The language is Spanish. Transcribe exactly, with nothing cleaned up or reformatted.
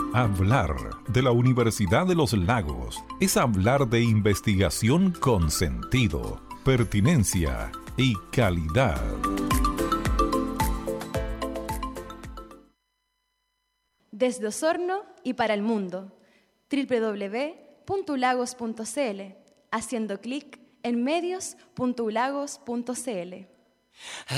Hablar de la Universidad de los Lagos es hablar de investigación con sentido, pertinencia y calidad. Desde Osorno y para el mundo, doble u doble u doble u punto ulagos punto c l, haciendo clic en medios punto ulagos punto c l.